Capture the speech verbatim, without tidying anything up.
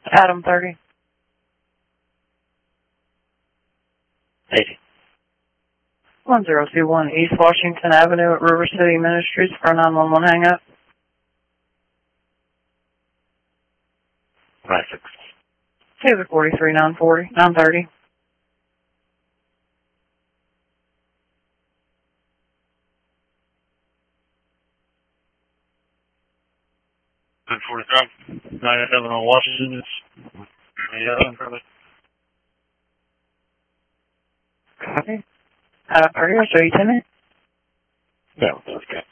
Adam thirty. eighty. one zero two one East Washington Avenue at River City Ministries for a nine one one hang up. five six. Taylor forty-three nine forty, nine thirty. ten forty-five. nine eleven on Washington. Yeah, probably. Copy. Adam thirty, I'll show you ten minutes. Yeah, that's good.